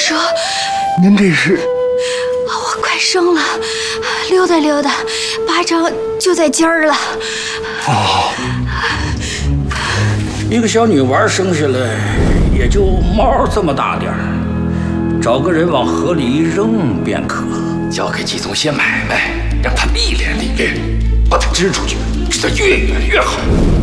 说， 您这是？ 我快生了，溜达溜达，巴掌就在尖儿了。 哦， 一个小女娃生下来也就毛这么大点儿，找个人往河里一扔便可。 交给季总些买卖，让他历练历练，把他支出去，使他越远越好。